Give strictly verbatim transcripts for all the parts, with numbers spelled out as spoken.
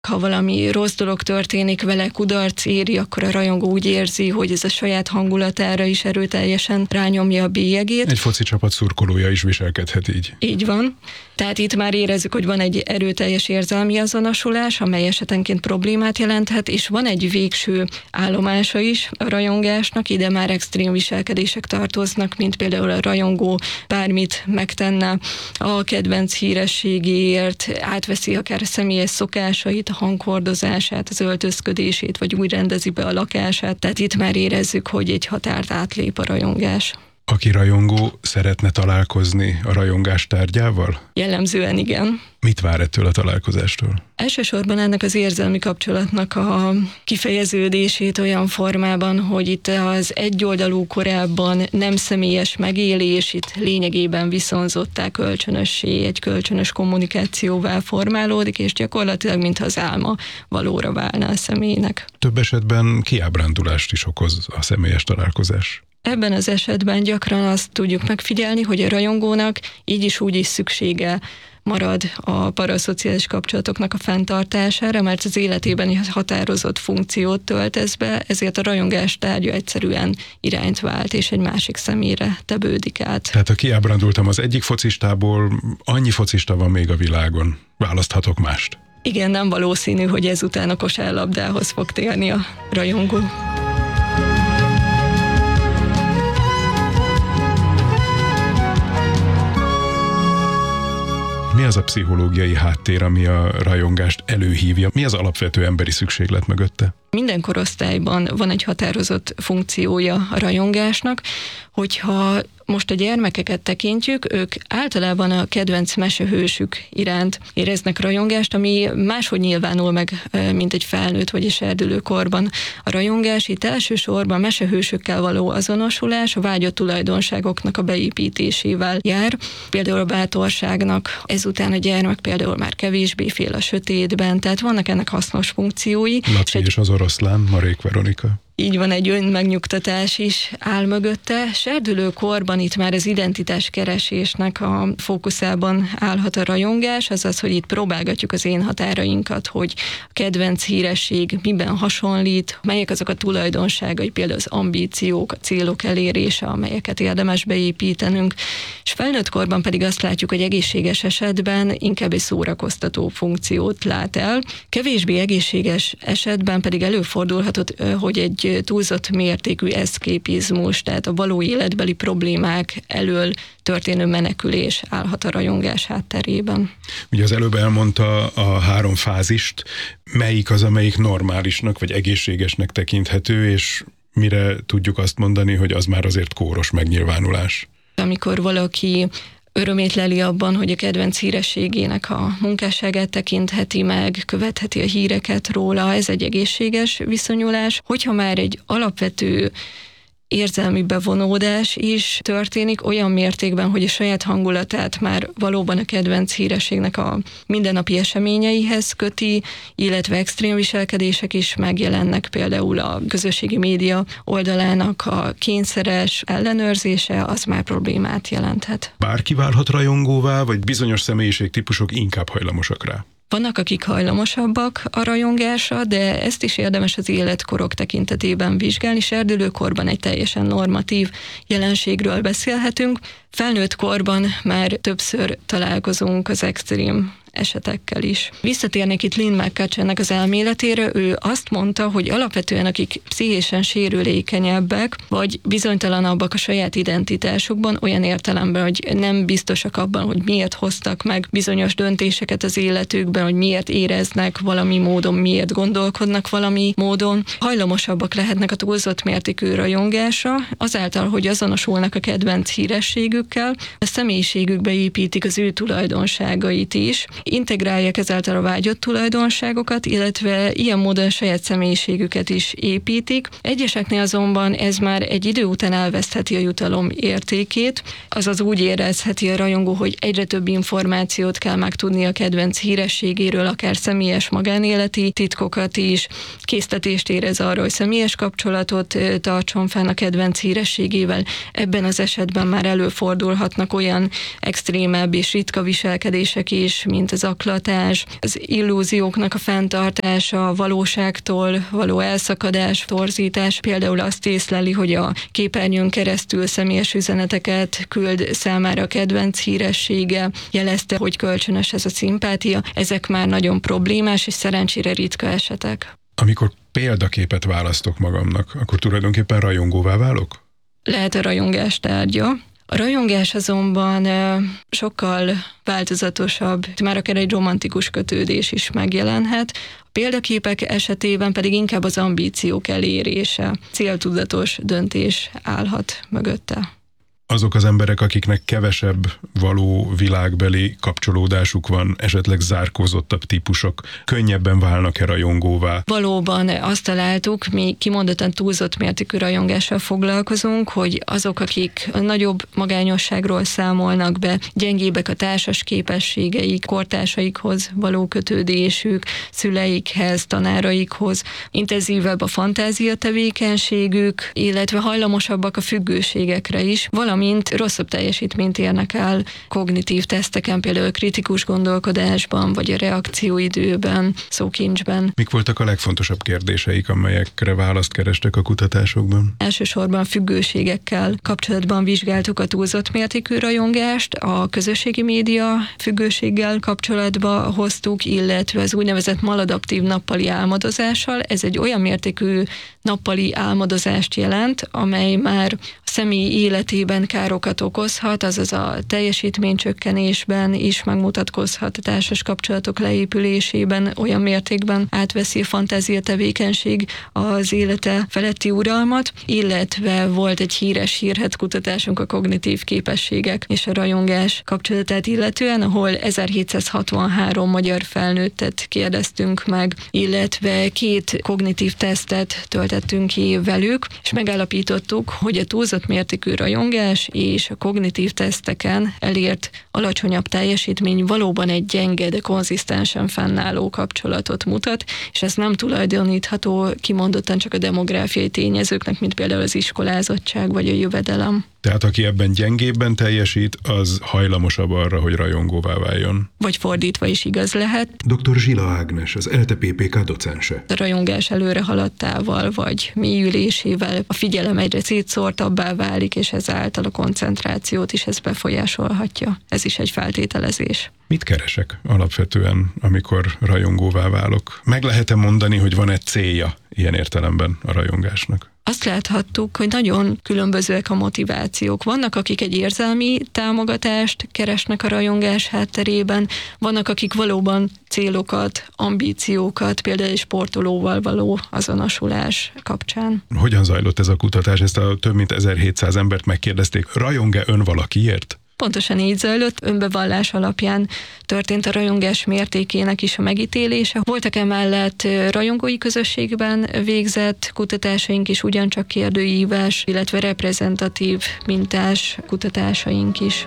Ha valami rossz dolog történik vele, kudarc éri, akkor a rajongó úgy érzi, hogy ez a saját hangulatára is erőteljesen rányomja a bélyegét. Egy foci csapat szurkolója is viselkedhet így. Így van. Tehát itt már érezzük, hogy van egy erőteljes érzelmi azonosulás, amely esetenként problémát jelenthet, és van egy végső állomása is a rajongásnak, ide már extrém viselkedések tartoznak, mint például a rajongó bármit megtenne a kedvenc hírességéért, átveszi akár a személyes szokásait, a hanghordozását, az öltözködését, vagy úgy rendezi be a lakását. Tehát itt már érezzük, hogy egy határt átlép a rajongás. Aki rajongó, szeretne találkozni a rajongás tárgyával? Jellemzően igen. Mit vár ettől a találkozástól? Elsősorban ennek az érzelmi kapcsolatnak a kifejeződését olyan formában, hogy itt az egyoldalú korábban nem személyes megélés, itt lényegében viszonzottá, kölcsönössé, egy kölcsönös kommunikációvá formálódik, és gyakorlatilag mintha az álma valóra válna a személynek. Több esetben kiábrándulást is okoz a személyes találkozás. Ebben az esetben gyakran azt tudjuk megfigyelni, hogy a rajongónak így is úgy is szüksége marad a paraszociális kapcsolatoknak a fenntartására, mert az életében határozott funkciót tölt ez be, ezért a rajongás tárgya egyszerűen irányt vált, és egy másik személyre tevődik át. Tehát ha kiábrándultam az egyik focistából, annyi focista van még a világon. Választhatok mást. Igen, nem valószínű, hogy ezután a kosárlabdához fog térni a rajongó. Mi az a pszichológiai háttér, ami a rajongást előhívja? Mi az alapvető emberi szükséglet mögötte? Minden korosztályban van egy határozott funkciója a rajongásnak, hogyha most a gyermekeket tekintjük, ők általában a kedvenc mesehősük iránt éreznek rajongást, ami máshogy nyilvánul meg, mint egy felnőtt vagy egy serdülőkorban. A rajongás itt elsősorban mesehősökkel való azonosulás, a vágyott tulajdonságoknak a beépítésével jár, például a bátorságnak, ezután a gyermek például már kevésbé fél a sötétben, tehát vannak ennek hasznos funkciói. Laci és, és az oroszlán, Marék Veronika. Így van, egy önmegnyugtatás is áll mögötte. Serdülőkorban itt már az identitás keresésnek a fókuszában állhat a rajongás, azaz, hogy itt próbálgatjuk az én határainkat, hogy a kedvenc híresség miben hasonlít, melyek azok a tulajdonságai, például az ambíciók, a célok elérése, amelyeket érdemes beépítenünk. És felnőtt korban pedig azt látjuk, hogy egészséges esetben inkább egy szórakoztató funkciót lát el. Kevésbé egészséges esetben pedig előfordulhatott, hogy egy túlzott mértékű eszképizmus, tehát a való életbeli problémák elől történő menekülés állhat a rajongás hátterében. Ugye az előbb elmondta a három fázist, melyik az, amelyik normálisnak vagy egészségesnek tekinthető, és mire tudjuk azt mondani, hogy az már azért kóros megnyilvánulás. Amikor valaki örömét leli abban, hogy a kedvenc hírességének a munkásságát tekintheti meg, követheti a híreket róla, ez egy egészséges viszonyulás. Hogyha már egy alapvető érzelmi bevonódás is történik olyan mértékben, hogy a saját hangulatát már valóban a kedvenc hírességnek a mindennapi eseményeihez köti, illetve extrém viselkedések is megjelennek, például a közösségi média oldalának a kényszeres ellenőrzése, az már problémát jelenthet. Bárki válhat rajongóvá, vagy bizonyos személyiségtípusok inkább hajlamosak rá? Vannak, akik hajlamosabbak a rajongásra, de ezt is érdemes az életkorok tekintetében vizsgálni. Serdülőkorban egy teljesen normatív jelenségről beszélhetünk. Felnőtt korban már többször találkozunk az extrém esetekkel is. Visszatérnék itt Lynn McCutcheonnek az elméletére, ő azt mondta, hogy alapvetően akik pszichésen sérülékenyebbek, vagy bizonytalanabbak a saját identitásukban, olyan értelemben, hogy nem biztosak abban, hogy miért hoztak meg bizonyos döntéseket az életükben, hogy miért éreznek valami módon, miért gondolkodnak valami módon, hajlamosabbak lehetnek a túlzott mértékű rajongásra, azáltal, hogy azonosulnak a kedvenc hírességükkel, a személyiségükbe építik az ő tulajdonságait is, integrálják ezáltal a vágyott tulajdonságokat, illetve ilyen módon a saját személyiségüket is építik. Egyeseknél azonban ez már egy idő után elvesztheti a jutalom értékét, azaz úgy érezheti a rajongó, hogy egyre több információt kell megtudni a kedvenc hírességéről, akár személyes magánéleti titkokat is, késztetést érez arra, hogy személyes kapcsolatot tartson fenn a kedvenc hírességével. Ebben az esetben már előfordul előfordulhatnak olyan extrémebb és ritka viselkedések is, mint az zaklatás, az illúzióknak a fenntartása, a valóságtól való elszakadás, torzítás. Például azt észleli, hogy a képernyőn keresztül személyes üzeneteket küld számára a kedvenc híressége, jelezte, hogy kölcsönös ez a szimpátia. Ezek már nagyon problémás és szerencsére ritka esetek. Amikor példaképet választok magamnak, akkor tulajdonképpen rajongóvá válok? Lehet a rajongás tárgya. A rajongás azonban sokkal változatosabb, már akár egy romantikus kötődés is megjelenhet. A példaképek esetében pedig inkább az ambíciók elérése, céltudatos döntés állhat mögötte. Azok az emberek, akiknek kevesebb való világbeli kapcsolódásuk van, esetleg zárkózottabb típusok, könnyebben válnak-e rajongóvá? Valóban azt találtuk, mi kimondottan túlzott mértékű rajongással foglalkozunk, hogy azok, akik a nagyobb magányosságról számolnak be, gyengébbek a társas képességeik, kortársaikhoz való kötődésük, szüleikhez, tanáraikhoz, intenzívebb a fantázia tevékenységük, illetve hajlamosabbak a függőségekre is, valamint rosszabb teljesítményt érnek el kognitív teszteken, például kritikus gondolkodásban, vagy a reakcióidőben, szókincsben. Mik voltak a legfontosabb kérdéseik, amelyekre választ kerestek a kutatásokban? Elsősorban függőségekkel kapcsolatban vizsgáltuk a túlzott mértékű rajongást, a közösségi média függőséggel kapcsolatba hoztuk, illetve az úgynevezett maladaptív nappali álmodozással. Ez egy olyan mértékű nappali álmodozást jelent, amely már a személy életében károkat okozhat, azaz a teljesítménycsökkenésben is megmutatkozhat, a társas kapcsolatok leépülésében olyan mértékben átveszi a fantázia tevékenység az élete feletti uralmat, illetve volt egy híres hírhedt kutatásunk a kognitív képességek és a rajongás kapcsolatát illetően, ahol ezerhétszázhatvanhárom magyar felnőttet kérdeztünk meg, illetve két kognitív tesztet töltettünk ki velük, és megállapítottuk, hogy a túlzott mértékű rajongás és a kognitív teszteken elért alacsonyabb teljesítmény valóban egy gyenge, de konzisztensen fennálló kapcsolatot mutat, és ez nem tulajdonítható kimondottan csak a demográfiai tényezőknek, mint például az iskolázottság vagy a jövedelem. Tehát aki ebben gyengébben teljesít, az hajlamosabb arra, hogy rajongóvá váljon. Vagy fordítva is igaz lehet. doktor Zsila Ágnes, az ELTE pé pé ká docense. A rajongás előre haladtával, vagy mélyülésével a figyelem egyre szétszórtabbá válik, és ezáltal a koncentrációt is ez befolyásolhatja. Ez is egy feltételezés. Mit keresek alapvetően, amikor rajongóvá válok? Meg lehet-e mondani, hogy van-e célja ilyen értelemben a rajongásnak? Azt láthattuk, hogy nagyon különbözőek a motivációk. Vannak, akik egy érzelmi támogatást keresnek a rajongás hátterében, vannak, akik valóban célokat, ambíciókat, például egy sportolóval való azonosulás kapcsán. Hogyan zajlott ez a kutatás? Ezt a több mint ezerhétszáz embert megkérdezték, rajong-e ön valakiért? Pontosan így zajlott, önbevallás alapján történt a rajongás mértékének is a megítélése. Voltak emellett rajongói közösségben végzett kutatásaink is, ugyancsak kérdőíves, illetve reprezentatív mintás kutatásaink is.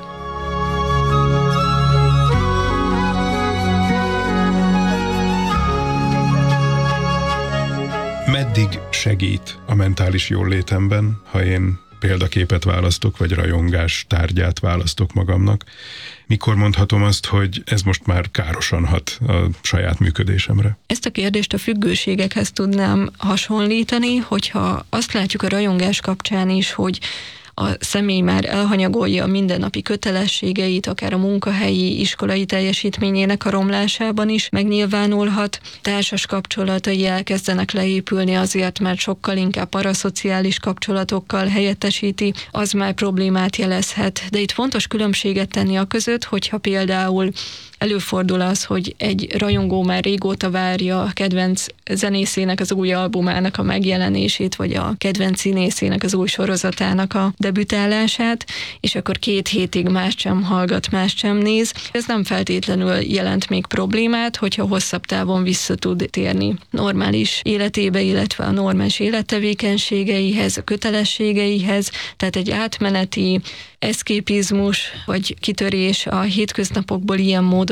Meddig segít a mentális jólétemben, ha én példaképet választok, vagy rajongás tárgyát választok magamnak? Mikor mondhatom azt, hogy ez most már károsan hat a saját működésemre? Ezt a kérdést a függőségekhez tudnám hasonlítani, hogyha azt látjuk a rajongás kapcsán is, hogy a személy már elhanyagolja a mindennapi kötelességeit, akár a munkahelyi, iskolai teljesítményének a romlásában is megnyilvánulhat. Társas kapcsolatai elkezdenek leépülni azért, mert sokkal inkább paraszociális kapcsolatokkal helyettesíti, az már problémát jelezhet. De itt fontos különbséget tenni a között, hogyha például előfordul az, hogy egy rajongó már régóta várja a kedvenc zenészének az új albumának a megjelenését, vagy a kedvenc színészének az új sorozatának a debütálását, és akkor két hétig más sem hallgat, más sem néz. Ez nem feltétlenül jelent még problémát, hogyha hosszabb távon vissza tud térni normális életébe, illetve a normális élettevékenységeihez, a kötelességeihez, tehát egy átmeneti eszképizmus vagy kitörés a hétköznapokból ilyen módon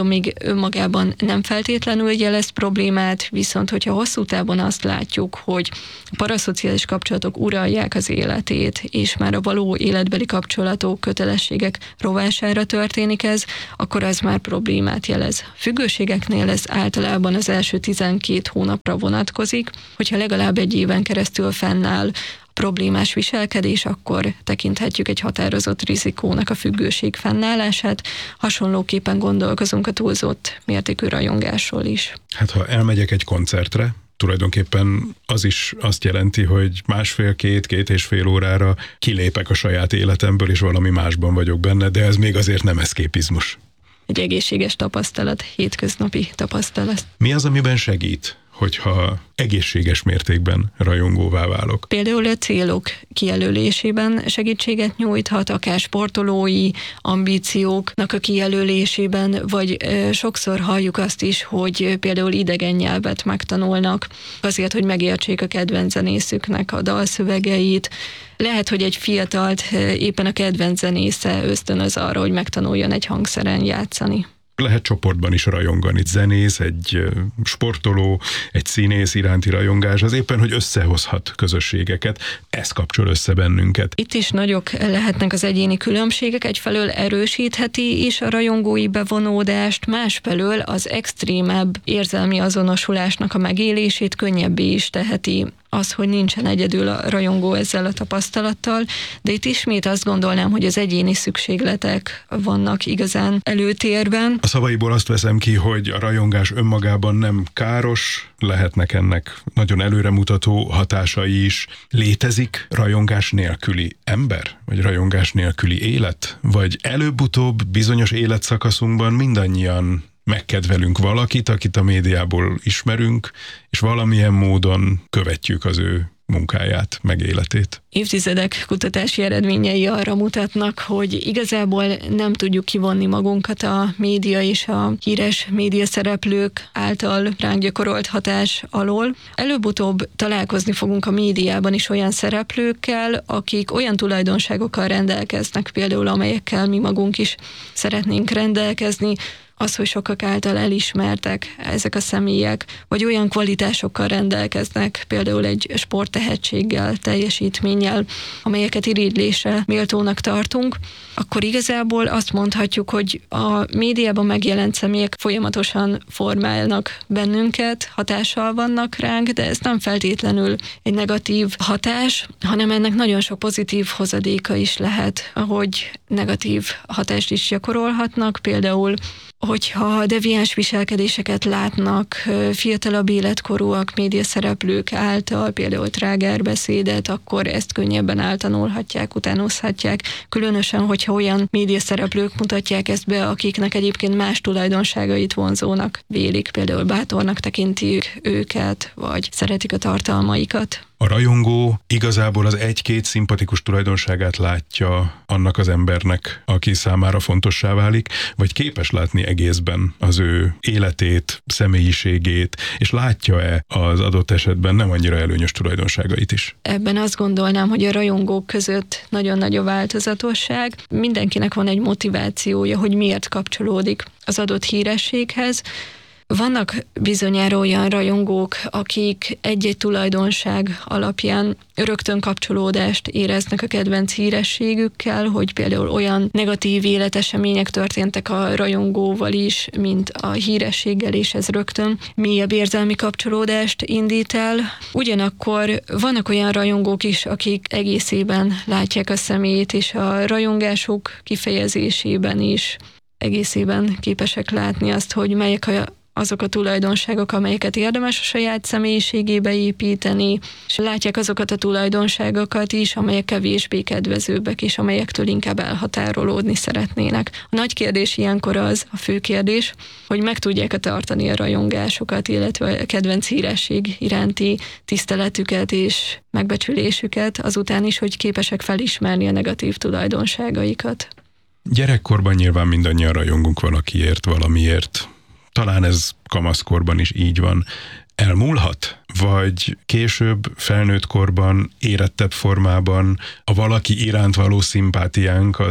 kapcsolatom még önmagában nem feltétlenül jelez problémát, viszont hogyha hosszú távon azt látjuk, hogy a paraszociális kapcsolatok uralják az életét, és már a való életbeli kapcsolatok, kötelességek rovására történik ez, akkor az már problémát jelez. Függőségeknél ez általában az első tizenkét hónapra vonatkozik, hogyha legalább egy éven keresztül fennáll problémás viselkedés, akkor tekinthetjük egy határozott rizikónak a függőség fennállását. Hasonlóképpen gondolkozunk a túlzott mértékű rajongásról is. Hát ha elmegyek egy koncertre, tulajdonképpen az is azt jelenti, hogy másfél-két, két és fél órára kilépek a saját életemből, és valami másban vagyok benne, de ez még azért nem eszképizmus. Egy egészséges tapasztalat, hétköznapi tapasztalat. Mi az, amiben segít, hogyha egészséges mértékben rajongóvá válok? Például a célok kijelölésében segítséget nyújthat, akár sportolói ambícióknak a kijelölésében, vagy e, sokszor halljuk azt is, hogy például idegen nyelvet megtanulnak, azért, hogy megértsék a kedvenc zenészüknek a dalszövegeit. Lehet, hogy egy fiatalt éppen a kedvenc zenésze ösztönöz arra, hogy megtanuljon egy hangszeren játszani. Lehet csoportban is rajongani, zenész, egy sportoló, egy színész iránti rajongás, az éppen, hogy összehozhat közösségeket, ez kapcsol össze bennünket. Itt is nagyok lehetnek az egyéni különbségek, egyfelől erősítheti is a rajongói bevonódást, másfelől az extrémebb érzelmi azonosulásnak a megélését könnyebbé is teheti az, hogy nincsen egyedül a rajongó ezzel a tapasztalattal, de itt ismét azt gondolnám, hogy az egyéni szükségletek vannak igazán előtérben. A szavaiból azt veszem ki, hogy a rajongás önmagában nem káros, lehetnek ennek nagyon előremutató hatásai is. Létezik rajongás nélküli ember? Vagy rajongás nélküli élet? Vagy előbb-utóbb bizonyos életszakaszunkban mindannyian megkedvelünk valakit, akit a médiából ismerünk, és valamilyen módon követjük az ő munkáját, meg életét. Évtizedek kutatási eredményei arra mutatnak, hogy igazából nem tudjuk kivonni magunkat a média és a híres médiaszereplők által ránk gyakorolt hatás alól. Előbb-utóbb találkozni fogunk a médiában is olyan szereplőkkel, akik olyan tulajdonságokkal rendelkeznek, például amelyekkel mi magunk is szeretnénk rendelkezni, az, hogy sokak által elismertek ezek a személyek, vagy olyan kvalitásokkal rendelkeznek, például egy sporttehetséggel, teljesítménnyel, amelyeket irigylésre méltónak tartunk, akkor igazából azt mondhatjuk, hogy a médiában megjelent személyek folyamatosan formálnak bennünket, hatással vannak ránk, de ez nem feltétlenül egy negatív hatás, hanem ennek nagyon sok pozitív hozadéka is lehet, ahogy negatív hatást is gyakorolhatnak, például hogyha deviáns viselkedéseket látnak fiatalabb életkorúak, médiaszereplők által, például trágárbeszédet, akkor ezt könnyebben eltanulhatják, utánozhatják. Különösen, hogyha olyan médiaszereplők mutatják ezt be, akiknek egyébként más tulajdonságait vonzónak vélik, például bátornak tekintik őket, vagy szeretik a tartalmaikat. A rajongó igazából az egy-két szimpatikus tulajdonságát látja annak az embernek, aki számára fontossá válik, vagy képes látni egészben az ő életét, személyiségét, és látja-e az adott esetben nem annyira előnyös tulajdonságait is? Ebben azt gondolnám, hogy a rajongók között nagyon nagy a változatosság. Mindenkinek van egy motivációja, hogy miért kapcsolódik az adott hírességhez. Vannak bizonyára olyan rajongók, akik egy-egy tulajdonság alapján rögtön kapcsolódást éreznek a kedvenc hírességükkel, hogy például olyan negatív életesemények történtek a rajongóval is, mint a hírességgel, és ez rögtön mélyebb érzelmi kapcsolódást indít el. Ugyanakkor vannak olyan rajongók is, akik egészében látják a személyét, és a rajongásuk kifejezésében is egészében képesek látni azt, hogy melyek a azok a tulajdonságok, amelyeket érdemes a saját személyiségébe építeni, és látják azokat a tulajdonságokat is, amelyek kevésbé kedvezőbbek, és amelyektől inkább elhatárolódni szeretnének. A nagy kérdés ilyenkor az, a fő kérdés, hogy meg tudják-e tartani a rajongásokat, illetve a kedvenc híresség iránti tiszteletüket és megbecsülésüket, azután is, hogy képesek felismerni a negatív tulajdonságaikat. Gyerekkorban nyilván mindannyian rajongunk valakiért, valamiért. Talán ez kamaszkorban is így van. Elmúlhat? Vagy később, felnőtt korban, érettebb formában a valaki iránt való szimpátiánk az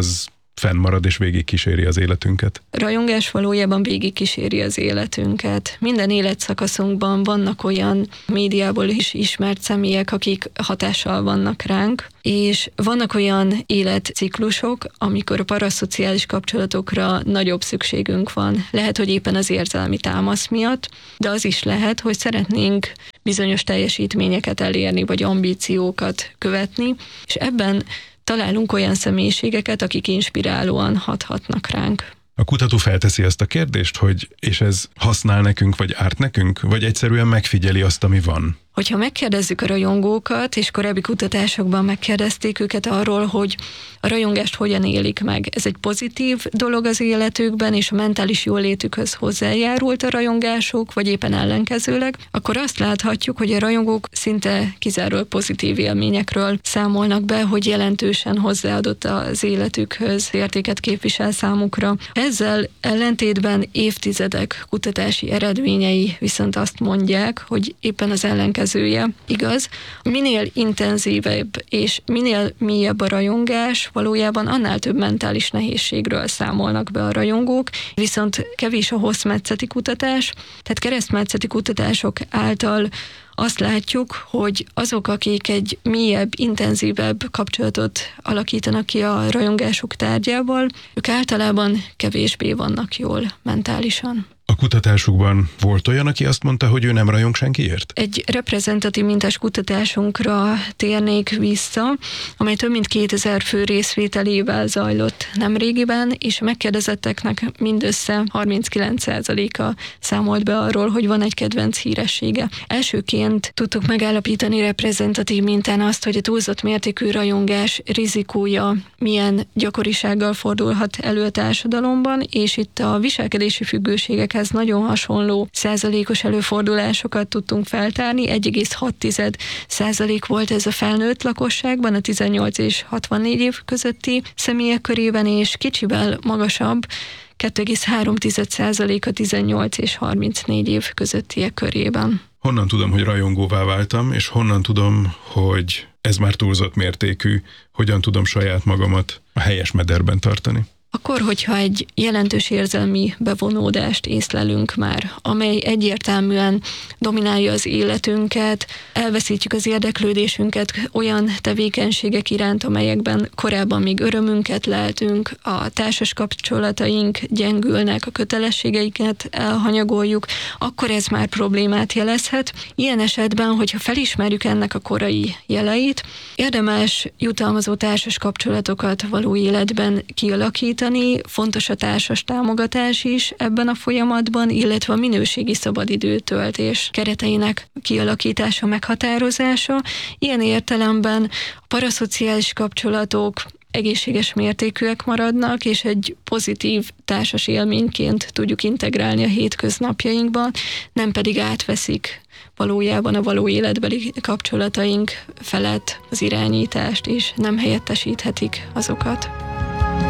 fennmarad és végigkíséri az életünket? Rajongás valójában végigkíséri az életünket. Minden életszakaszunkban vannak olyan médiából is ismert személyek, akik hatással vannak ránk, és vannak olyan életciklusok, amikor a paraszociális kapcsolatokra nagyobb szükségünk van. Lehet, hogy éppen az érzelmi támasz miatt, de az is lehet, hogy szeretnénk bizonyos teljesítményeket elérni, vagy ambíciókat követni, és ebben találunk olyan személyiségeket, akik inspirálóan hathatnak ránk. A kutató felteszi azt a kérdést, hogy és ez használ nekünk, vagy árt nekünk, vagy egyszerűen megfigyeli azt, ami van? Hogyha megkérdezzük a rajongókat, és korábbi kutatásokban megkérdezték őket arról, hogy a rajongást hogyan élik meg, ez egy pozitív dolog az életükben, és a mentális jólétükhöz hozzájárult a rajongásuk, vagy éppen ellenkezőleg, akkor azt láthatjuk, hogy a rajongók szinte kizárólag pozitív élményekről számolnak be, hogy jelentősen hozzáadott az életükhöz, értéket képvisel számukra. Ezzel ellentétben évtizedek kutatási eredményei viszont azt mondják, hogy éppen az ellenkezőleg igaz, minél intenzívebb és minél mélyebb a rajongás, valójában annál több mentális nehézségről számolnak be a rajongók, viszont kevés a hosszmetszeti kutatás, tehát keresztmetszeti kutatások által azt látjuk, hogy azok, akik egy mélyebb, intenzívebb kapcsolatot alakítanak ki a rajongásuk tárgyával, ők általában kevésbé vannak jól mentálisan. A kutatásukban volt olyan, aki azt mondta, hogy ő nem rajong senkiért? Egy reprezentatív mintás kutatásunkra térnék vissza, amely több mint kétezer fő részvételével zajlott nemrégiben, és megkérdezetteknek mindössze harminckilenc százaléka számolt be arról, hogy van egy kedvenc híressége. Elsőként tudtuk megállapítani reprezentatív mintán azt, hogy a túlzott mértékű rajongás rizikója milyen gyakorisággal fordulhat elő a társadalomban, és itt a viselkedési függőségekhez nagyon hasonló százalékos előfordulásokat tudtunk feltárni. egy egész hat százalék volt ez a felnőtt lakosságban, a tizennyolc és hatvannégy év közötti személyek körében, és kicsivel magasabb, kettő egész három százalék a tizennyolc és harmincnégy év közöttiek körében. Honnan tudom, hogy rajongóvá váltam, és honnan tudom, hogy ez már túlzott mértékű, hogyan tudom saját magamat a helyes mederben tartani? Akkor, hogyha egy jelentős érzelmi bevonódást észlelünk már, amely egyértelműen dominálja az életünket, elveszítjük az érdeklődésünket olyan tevékenységek iránt, amelyekben korábban még örömünket leltünk, a társas kapcsolataink gyengülnek, a kötelességeiket elhanyagoljuk, akkor ez már problémát jelezhet. Ilyen esetben, hogyha felismerjük ennek a korai jeleit, érdemes jutalmazó társas kapcsolatokat való életben kialakítani. Fontos a társas támogatás is ebben a folyamatban, illetve a minőségi szabadidőtöltés kereteinek kialakítása, meghatározása. Ilyen értelemben a paraszociális kapcsolatok egészséges mértékűek maradnak, és egy pozitív társas élményként tudjuk integrálni a hétköznapjainkba, nem pedig átveszik valójában a való életbeli kapcsolataink felett az irányítást, és nem helyettesíthetik azokat.